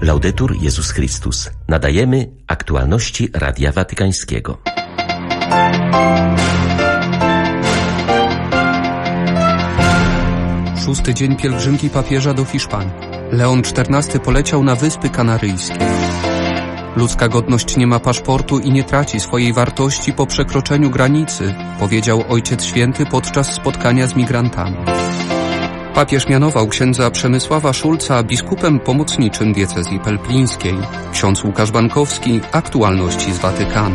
Laudetur Jezus Chrystus. Nadajemy aktualności Radia Watykańskiego. Szósty dzień pielgrzymki papieża do Hiszpanii. Leon XIV poleciał na Wyspy Kanaryjskie. Ludzka godność nie ma paszportu i nie traci swojej wartości po przekroczeniu granicy, powiedział Ojciec Święty podczas spotkania z migrantami. Papież mianował księdza Przemysława Szulca biskupem pomocniczym diecezji pelplińskiej. Ksiądz Łukasz Bankowski, aktualności z Watykanu.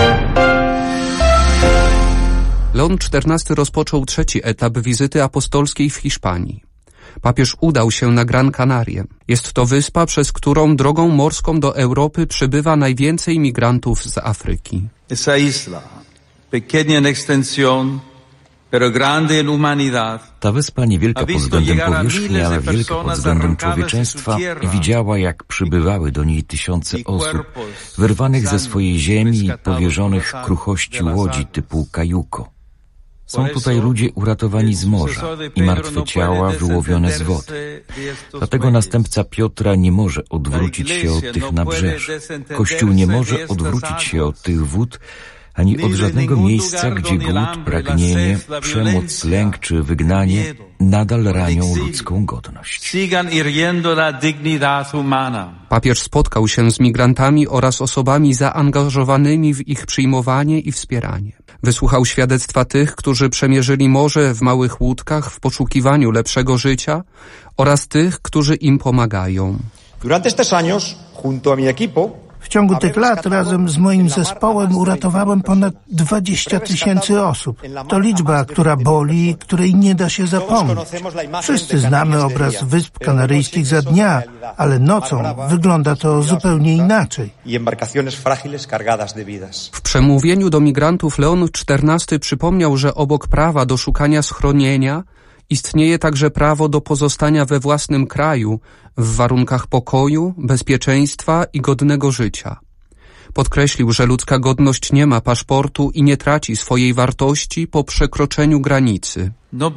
Leon XIV rozpoczął trzeci etap wizyty apostolskiej w Hiszpanii. Papież udał się na Gran Canarie. Jest to wyspa, przez którą drogą morską do Europy przybywa najwięcej migrantów z Afryki. Esa isla, pequeña en extensión, pero grande en humanidad. Ta wyspa niewielka pod względem powierzchni, ale wielka pod względem człowieczeństwa i widziała, jak przybywały do niej tysiące osób, wyrwanych ze swojej ziemi i powierzonych kruchości łodzi typu kajuko. Są tutaj ludzie uratowani z morza i martwe ciała wyłowione z wody. Dlatego następca Piotra nie może odwrócić się od tych nabrzeży. Kościół nie może odwrócić się od tych wód, ani od żadnego miejsca, gdzie głód, pragnienie, przemoc, lęk czy wygnanie nadal ranią ludzką godność. Papież spotkał się z migrantami oraz osobami zaangażowanymi w ich przyjmowanie i wspieranie. Wysłuchał świadectwa tych, którzy przemierzyli morze w małych łódkach w poszukiwaniu lepszego życia oraz tych, którzy im pomagają. Durante estos años, junto a mi equipo, w ciągu tych lat razem z moim zespołem uratowałem ponad 20 000 osób. To liczba, która boli i której nie da się zapomnieć. Wszyscy znamy obraz Wysp Kanaryjskich za dnia, ale nocą wygląda to zupełnie inaczej. W przemówieniu do migrantów Leon XIV przypomniał, że obok prawa do szukania schronienia istnieje także prawo do pozostania we własnym kraju w warunkach pokoju, bezpieczeństwa i godnego życia. Podkreślił, że ludzka godność nie ma paszportu i nie traci swojej wartości po przekroczeniu granicy.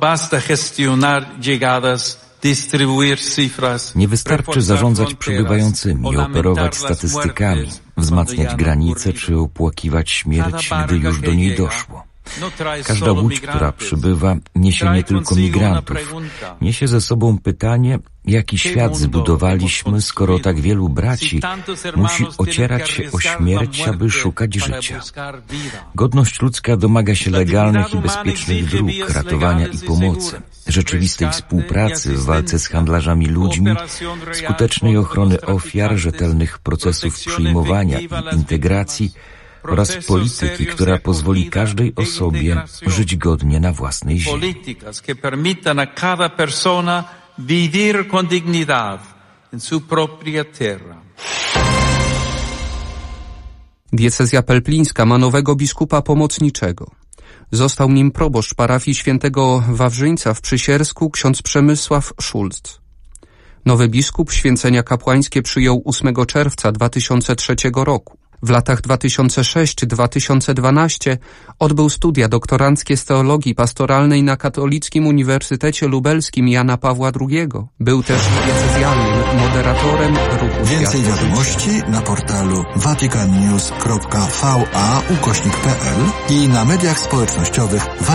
Nie wystarczy zarządzać przybywającymi i operować statystykami, wzmacniać granice czy opłakiwać śmierć, gdy już do niej doszło. Każda łódź, która przybywa, niesie nie tylko migrantów. Niesie ze sobą pytanie, jaki świat zbudowaliśmy, skoro tak wielu braci musi ocierać się o śmierć, aby szukać życia. Godność ludzka domaga się legalnych i bezpiecznych dróg, ratowania i pomocy, rzeczywistej współpracy w walce z handlarzami ludźmi, skutecznej ochrony ofiar, rzetelnych procesów przyjmowania i integracji, oraz polityki, która pozwoli każdej osobie żyć godnie na własnej ziemi. Diecezja pelplińska ma nowego biskupa pomocniczego. Został nim proboszcz parafii świętego Wawrzyńca w Przysiersku, ksiądz Przemysław Szulc. Nowy biskup święcenia kapłańskie przyjął 8 czerwca 2003 roku. W latach 2006-2012 odbył studia doktoranckie z teologii pastoralnej na Katolickim Uniwersytecie Lubelskim Jana Pawła II. Był też diecezjalnym moderatorem ruchu Więcej wiadomości na portalu vaticannews.va/pl i na mediach społecznościowych